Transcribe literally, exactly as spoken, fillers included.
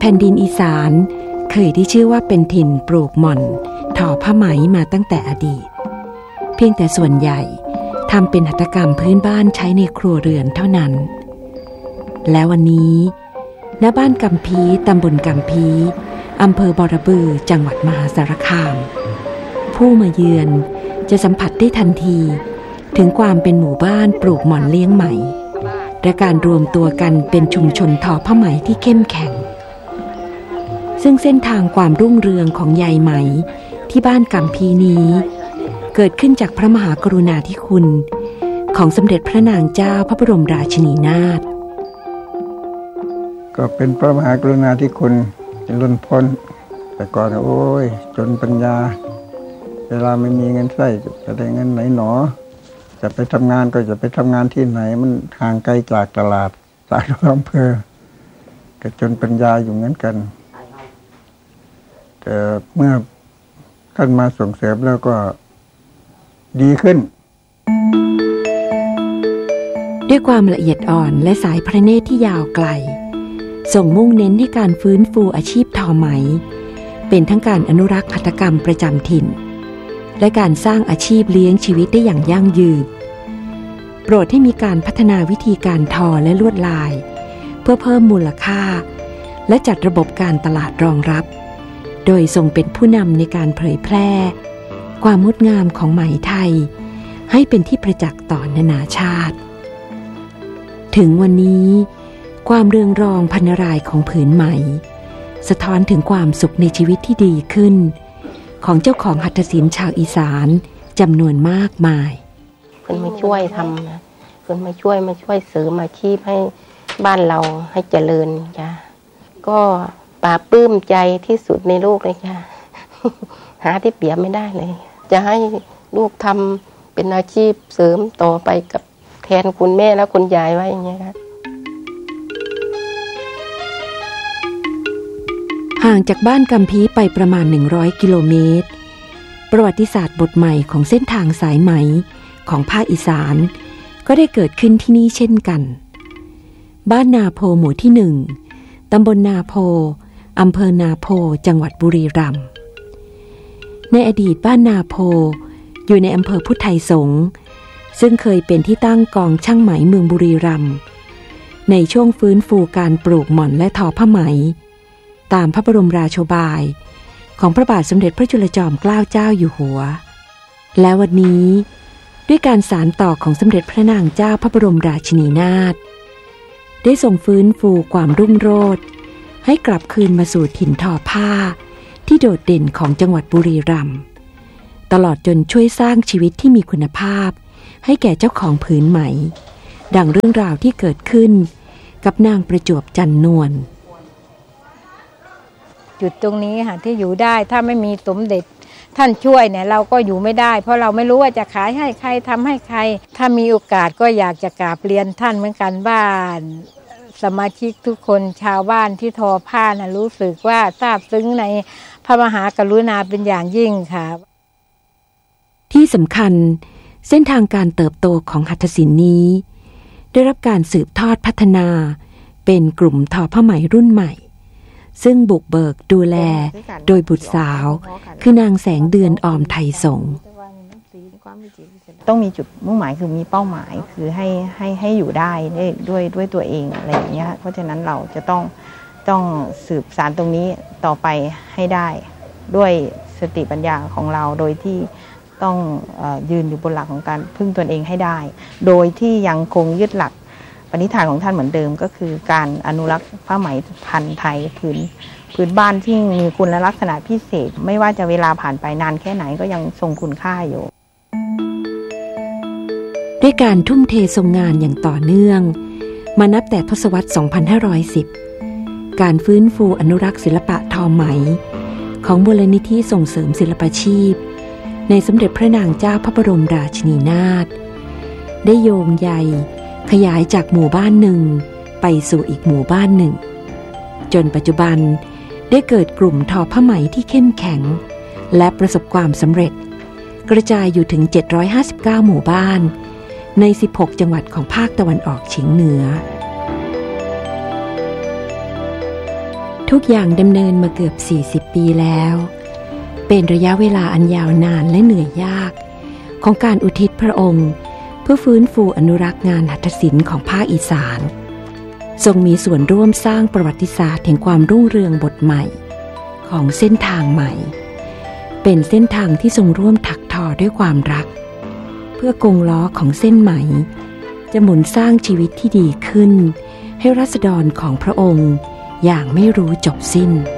ผ่นดินอีสานเคยได้ชื่อว่าเป็นถิ่นปลูกหม่อนทอผ้าไหมมาตั้งแต่อดีตเพียงแต่ส่วนใหญ่ทำเป็นหัตถกรรมพื้นบ้านใช้ในครัวเรือนเท่านั้นและวันนี้ณบ้านกำพีตำบลกำพีอำเภอบอระบือจังหวัดมหาสารคามผู้มาเยือนจะสัมผัสได้ทันทีถึงความเป็นหมู่บ้านปลูกหม่อนเลี้ยงไหมและการรวมตัวกันเป็นชุมชนทอผ้าไหมที่เข้มแข็งซึ่งเส้นทางความรุ่งเรืองของใยไหมที่บ้านกำพีนี้เกิดขึ้นจากพระมหากรุณาธิคุณของสมเด็จพระนางเจ้าพระบรมราชินีนาถก็เป็นพระมหากรุณาธิคุณเป็นล้นพ้นแต่ก่อนโอ้ยจนปัญญาเวลาไม่มีเงินใช้จะได้เงินไหนหนอจะไปทำงานก็จะไปทำงานที่ไหนมันห่างไกลจากตลาดจากอำเภอก็จนปัญญาอยู่งั้นกันแต่เมื่อท่านมาส่งเสริมแล้วก็ดีขึ้นด้วยความละเอียดอ่อนและสายพระเนตรที่ยาวไกลส่งมุ่งเน้นให้การฟื้นฟูอาชีพทอไหมเป็นทั้งการอนุรักษ์หัตถกรรมประจำถิ่นและการสร้างอาชีพเลี้ยงชีวิตได้อย่างยั่งยืนโปรดให้มีการพัฒนาวิธีการทอและลวดลายเพื่อเพิ่มมูลค่าและจัดระบบการตลาดรองรับโดยทรงเป็นผู้นำในการเผยแพร่ความงดงามของไหมไทยให้เป็นที่ประจักษ์ต่อนานาชาติถึงวันนี้ความเรืองรองพรรณรายของผืนไหมสะท้อนถึงความสุขในชีวิตที่ดีขึ้นของเจ้าของหัตถศิลป์ชาวอีสานจำนวนมากมายเพิ่นมาช่วยทำนะเพิ่นมาช่วยมาช่วยเสริมอาชีพให้บ้านเราให้เจริญจ้ะก็ปลาปลื้มใจที่สุดในโลกเลยค่ะ หาที่เปรียบไม่ได้เลยจะให้ลูกทำเป็นอาชีพเสริมต่อไปกับแทนคุณแม่และคุณยายไว้อย่างเงี้ยค่ะห่างจากบ้านกำพีไปประมาณหนึ่งร้อยกิโลเมตรประวัติศาสตร์บทใหม่ของเส้นทางสายไหมของภาคอีสานก็ได้เกิดขึ้นที่นี่เช่นกันบ้านนาโพหมู่ที่หนึ่งตำบลนาโพอำเภอนาโพจังหวัดบุรีรัมย์ในอดีตบ้านนาโพอยู่ในอำเภอพุทธไทยสงฆ์ซึ่งเคยเป็นที่ตั้งกองช่างไหมเมืองบุรีรัมย์ในช่วงฟื้นฟูการปลูกหม่อนและทอผ้าไหมตามพระบรมราโชบายของพระบาทสมเด็จพระจุลจอมเกล้าเจ้าอยู่หัวและวันนี้ด้วยการสานต่อของสมเด็จพระนางเจ้าพระบรมราชินีนาถได้ทรงฟื้นฟูความรุ่งโรจน์ให้กลับคืนมาสู่ถิ่นทอผ้าที่โดดเด่นของจังหวัดบุรีรัมย์ตลอดจนช่วยสร้างชีวิตที่มีคุณภาพให้แก่เจ้าของผืนไหมดังเรื่องราวที่เกิดขึ้นกับนางประจวบจันนวลจุดตรงนี้ค่ะที่อยู่ได้ถ้าไม่มีสมเด็จท่านช่วยเนี่ยเราก็อยู่ไม่ได้เพราะเราไม่รู้ว่าจะขายให้ใครทำให้ใครถ้ามีโอกาสก็อยากจะกราบเรียนท่านเหมือนกันบ้านสมาชิกทุกคนชาวบ้านที่ทอผ้านะรู้สึกว่าซาบซึ้งในพระมหากรุณาเป็นอย่างยิ่งค่ะที่สำคัญเส้นทางการเติบโตของหัตถศิลป์นี้ได้รับการสืบทอดพัฒนาเป็นกลุ่มทอผ้าไหมรุ่นใหม่ซึ่งบุกเบิกดูแลโดยบุตรสาวคือนางแสงเดือนออมไทยสงฆ์ต้องมีจุดมุ่งหมายคือมีเป้าหมายคือให้ให้ให้อยู่ได้ด้วยด้วยด้วยตัวเองอะไรอย่างเงี้ยเพราะฉะนั้นเราจะต้องต้องสืบสานตรงนี้ต่อไปให้ได้ด้วยสติปัญญาของเราโดยที่ต้องเอ่อยืนอยู่บนหลักของการพึ่งตนเองให้ได้โดยที่ยังคงยึดหลักปณิธานของท่านเหมือนเดิมก็คือการอนุรักษ์ผ้าไหมพันธุ์ไทยพื้นพื้นบ้านที่มีคุณลักษณะพิเศษไม่ว่าจะเวลาผ่านไปนานแค่ไหนก็ยังทรงคุณค่าอยู่ด้วยการทุ่มเททรงงานอย่างต่อเนื่องมานับแต่ทศวรรษ สองพันห้าร้อยสิบ การฟื้นฟูอนุรักษ์ศิลปะทอไหมของมูลนิธิส่งเสริมศิลปาชีพในสมเด็จพระนางเจ้าพระบรมราชินีนาถได้โยงใยขยายจากหมู่บ้านหนึ่งไปสู่อีกหมู่บ้านหนึ่งจนปัจจุบันได้เกิดกลุ่มทอผ้าไหมที่เข้มแข็งและประสบความสำเร็จกระจายอยู่ถึงเจ็ดร้อยห้าสิบเก้าหมู่บ้านในสิบหกจังหวัดของภาคตะวันออกเฉียงเหนือทุกอย่างดำเนินมาเกือบสี่สิบปีแล้วเป็นระยะเวลาอันยาวนานและเหนื่อยยากของการอุทิศพระองค์เพื่อฟื้นฟูอนุรักษ์งานหัตถศิลป์ของภาคอีสานทรงมีส่วนร่วมสร้างประวัติศาสตร์แห่งความรุ่งเรืองบทใหม่ของเส้นทางใหม่เป็นเส้นทางที่ทรงร่วมถักทอด้วยความรักเพื่อกงล้อของเส้นไหมจะหมุนสร้างชีวิตที่ดีขึ้นให้ราษฎรของพระองค์อย่างไม่รู้จบสิ้น